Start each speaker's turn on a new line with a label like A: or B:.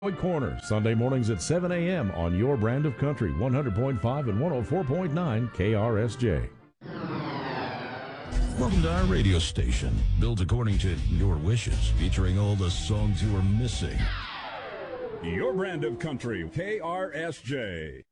A: Corner, Sunday mornings at 7 a.m. on your brand of country, 100.5 and 104.9 KRSJ.
B: Welcome to our radio station, built according to your wishes, featuring all the songs you were missing.
C: Your brand of country, KRSJ.